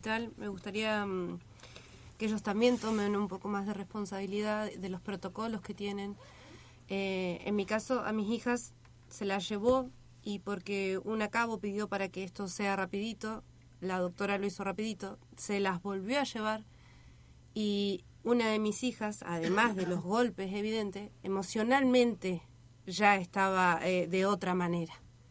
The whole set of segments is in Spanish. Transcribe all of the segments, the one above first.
hospital, me gustaría que ellos también tomen un poco más de responsabilidad de los protocolos que tienen. En mi caso, a mis hijas se las llevó y porque una cabo pidió para que esto sea rapidito, la doctora lo hizo rapidito, se las volvió a llevar y una de mis hijas, además de los golpes evidentes, emocionalmente ya estaba de otra manera.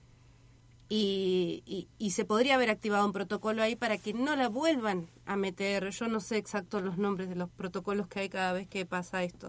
Y se podría haber activado un protocolo ahí para que no la vuelvan a meter. Yo no sé exacto los nombres de los protocolos que hay cada vez que pasa esto.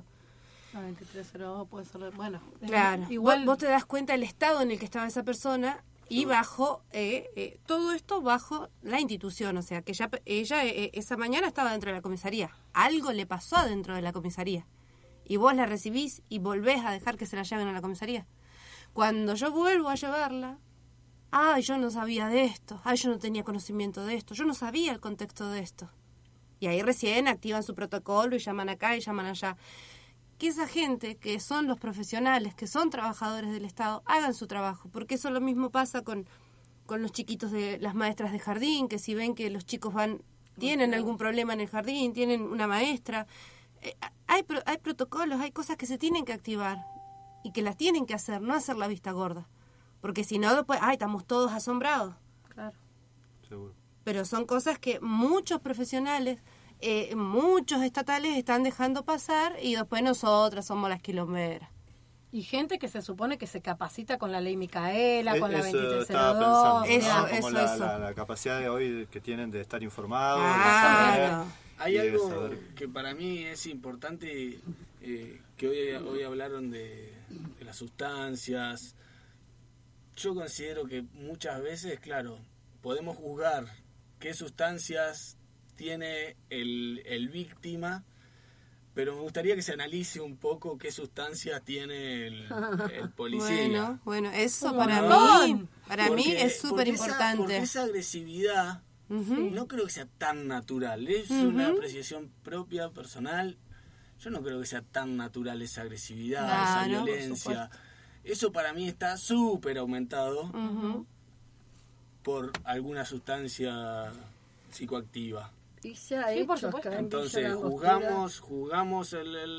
2302 puede ser, bueno. Claro, Igual vos te das cuenta del estado en el que estaba esa persona y bajo, todo esto bajo la institución, o sea, que ya ella esa mañana estaba dentro de la comisaría. Algo le pasó dentro de la comisaría. Y vos la recibís y volvés a dejar que se la lleven a la comisaría. Cuando yo vuelvo a llevarla, yo no sabía de esto, yo no tenía conocimiento de esto, yo no sabía el contexto de esto. Y ahí recién activan su protocolo y llaman acá y llaman allá. Que esa gente, que son los profesionales, que son trabajadores del Estado, hagan su trabajo, porque eso lo mismo pasa con los chiquitos de las maestras de jardín, que si ven que los chicos tienen algún problema en el jardín, tienen una maestra, hay protocolos, hay cosas que se tienen que activar y que las tienen que hacer, no hacer la vista gorda, porque si no después, estamos todos asombrados. Claro. Seguro. Pero son cosas que muchos profesionales, muchos estatales están dejando pasar y después nosotras somos las quilomberas. Y gente que se supone que se capacita con la ley Micaela, con la Eso 2302. estaba pensando, ¿no? Eso. La capacidad de hoy que tienen de estar informados, de Claro. saber, Hay y de algo saber. que para mí es importante, que hoy hablaron de las sustancias. Yo considero que muchas veces, claro, podemos juzgar qué sustancias tiene el víctima, pero me gustaría que se analice un poco qué sustancias tiene el policía. Bueno, eso Un para montón. mí es súper Porque importante. esa agresividad no creo que sea tan natural. Es una apreciación propia, personal. Yo no creo que sea tan natural esa agresividad, Claro, esa por violencia. Eso para mí está súper aumentado por alguna sustancia psicoactiva. Y se ha Sí, hecho por supuesto. acá en Villa Entonces Langostura. jugamos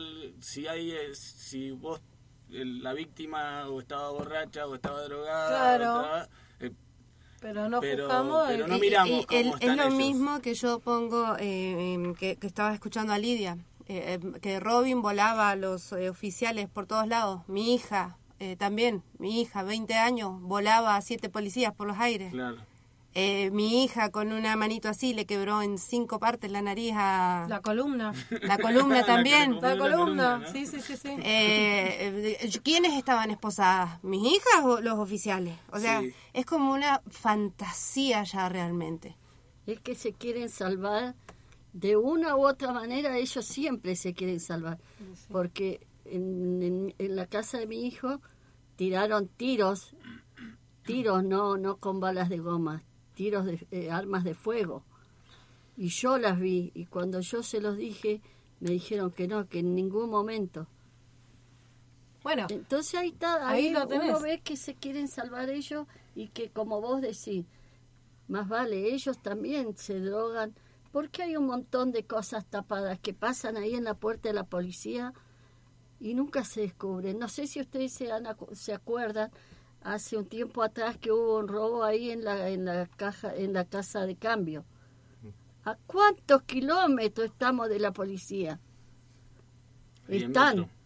si vos la víctima o estaba borracha o estaba drogada, Claro. Pero no juzgamos. pero no miramos cómo Es están lo ellos. mismo que yo pongo, que estaba escuchando a Lidia, que Robin volaba a los oficiales por todos lados. Mi hija, también, mi hija, 20 años, volaba a 7 policías por los aires. Claro. Mi hija con una manito así le quebró en 5 partes la nariz a... La columna. La columna también. La columna. ¿no? Sí. ¿Quiénes estaban esposadas? ¿Mis hijas o los oficiales? O sea, Sí. es como una fantasía ya realmente. Es que se quieren salvar de una u otra manera, ellos siempre se quieren salvar. Porque en la casa de mi hijo tiraron tiros, no con balas de goma, tiros de armas de fuego. Y yo las vi, y cuando yo se los dije, me dijeron que no, que en ningún momento. Bueno, Entonces ahí está, Ahí ahí lo tenés. uno ve que se quieren salvar ellos y que, como vos decís, más vale, ellos también se drogan, porque hay un montón de cosas tapadas que pasan ahí en la puerta de la policía y nunca se descubren. No sé si ustedes se acuerdan, hace un tiempo atrás que hubo un robo ahí en la casa de cambio. ¿A cuántos kilómetros estamos de la policía? Ahí en Están. Metro.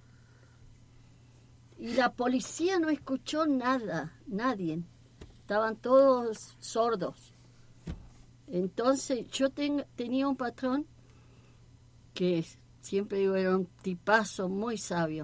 Y la policía no escuchó nada, nadie. Estaban todos sordos. Entonces yo tenía un patrón que siempre digo era un tipazo muy sabio.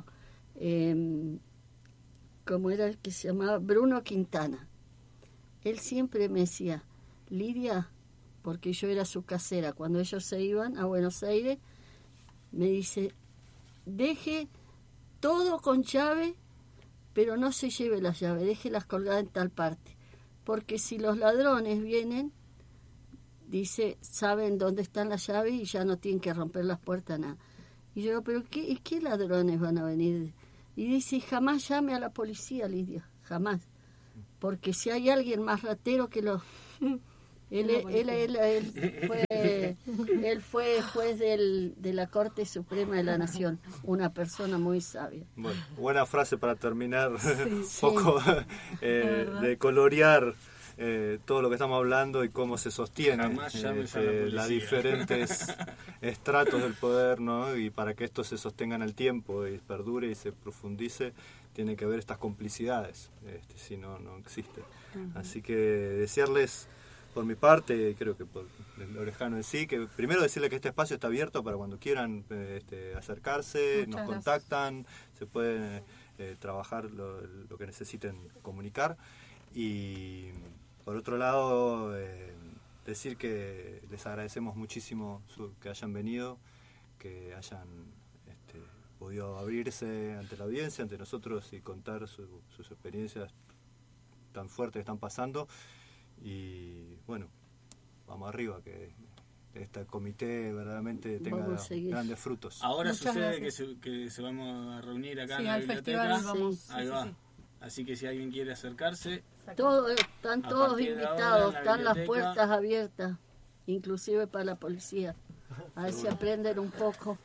Como era el que se llamaba Bruno Quintana. Él siempre me decía, Lidia, porque yo era su casera, cuando ellos se iban a Buenos Aires, me dice, deje todo con llave, pero no se lleve las llaves, déjelas colgadas en tal parte. Porque si los ladrones vienen, dice, saben dónde están las llaves y ya no tienen que romper las puertas, nada. Y yo digo, ¿pero qué ladrones van a venir? Y dice, jamás llame a la policía, Lidia, jamás. Porque si hay alguien más ratero que Él fue juez de la Corte Suprema de la Nación, una persona muy sabia. Bueno, buena frase para terminar, un poco de colorear todo lo que estamos hablando y cómo se sostiene las diferentes estratos del poder, ¿no? Y para que esto se sostenga en el tiempo y perdure y se profundice, tiene que haber estas complicidades, si no, no existe. Así que desearles, por mi parte, creo que por el Orejano en sí, que primero decirle que este espacio está abierto para cuando quieran acercarse, nos contactan, se pueden trabajar lo que necesiten comunicar. Y por otro lado, decir que les agradecemos muchísimo que hayan venido, que hayan podido abrirse ante la audiencia, ante nosotros y contar sus experiencias tan fuertes que están pasando. Y bueno, vamos arriba, que este comité verdaderamente tenga grandes frutos. Ahora sucede que se vamos a reunir acá en la biblioteca. Ahí va. Así que si alguien quiere acercarse, están todos invitados, están las puertas abiertas, inclusive para la policía. A ver si aprenden un poco.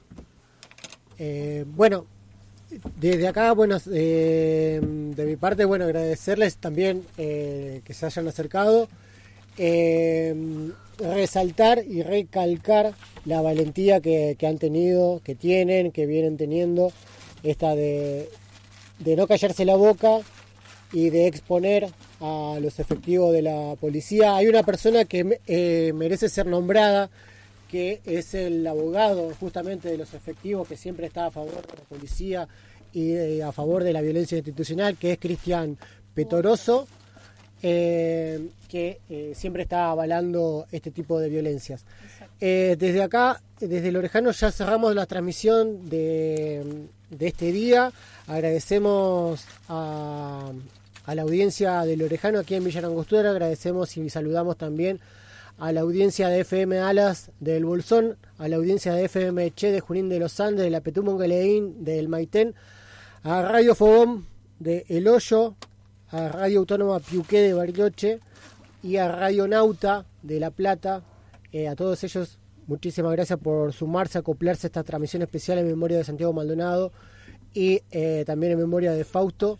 Bueno, desde acá, bueno, de mi parte, bueno, agradecerles también que se hayan acercado, resaltar y recalcar la valentía que han tenido, que tienen, que vienen teniendo, esta de no callarse la boca y de exponer a los efectivos de la policía. Hay una persona que merece ser nombrada, que es el abogado justamente de los efectivos, que siempre está a favor de la policía y a favor de la violencia institucional, que es Cristian Petoroso, que siempre está avalando este tipo de violencias. Desde acá, desde el Orejano, ya cerramos la transmisión de este día. Agradecemos a la audiencia del Orejano aquí en Villa Langostura, agradecemos y saludamos también a la audiencia de FM Alas del Bolsón, a la audiencia de FM Che de Junín de los Andes, de la Petú Mongueleín, del Maitén, a Radio Fogón de El Hoyo, a Radio Autónoma Piuqué de Bariloche y a Radio Nauta de La Plata. A todos ellos, muchísimas gracias por sumarse, acoplarse a esta transmisión especial en memoria de Santiago Maldonado y también en memoria de Fausto.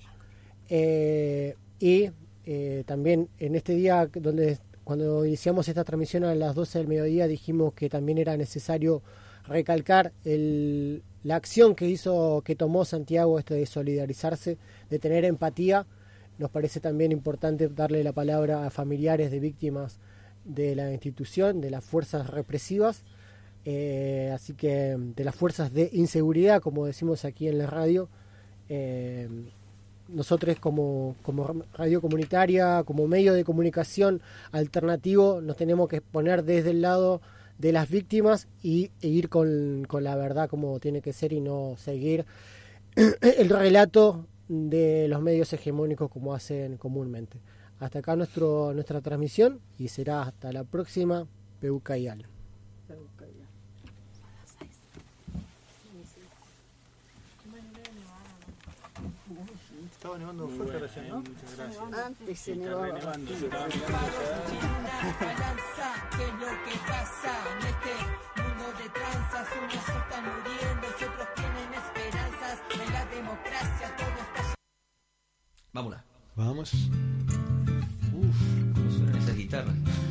Y también en este día cuando iniciamos esta transmisión a las 12 del mediodía, dijimos que también era necesario recalcar la acción que tomó Santiago, de solidarizarse, de tener empatía. Nos parece también importante darle la palabra a familiares de víctimas de la institución, de las fuerzas represivas, así que de las fuerzas de inseguridad, como decimos aquí en la radio. Nosotros como radio comunitaria, como medio de comunicación alternativo, nos tenemos que poner desde el lado de las víctimas e ir con la verdad como tiene que ser y no seguir el relato de los medios hegemónicos como hacen comúnmente. Hasta acá nuestra transmisión y será hasta la próxima. Peucayal. Estaba nevando fuerte recién, ¿no? Muchas gracias. Antes se nevaba. ¿Qué es lo que pasa en este mundo de tranzas? Unos están muriendo, otros tienen esperanzas. En la democracia todo está... Vámonos. Vamos. Uf, cómo suenan esas guitarras.